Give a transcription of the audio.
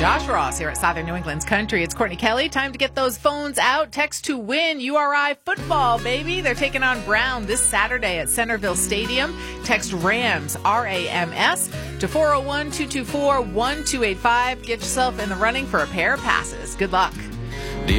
Josh Ross here at Southern New England's Country. It's Courtney Kelly. Time to get those phones out. Text to win. URI football, baby. They're taking on Brown this Saturday at Centerville Stadium. Text RAMS, R-A-M-S, to 401-224-1285. Get yourself in the running for a pair of passes. Good luck.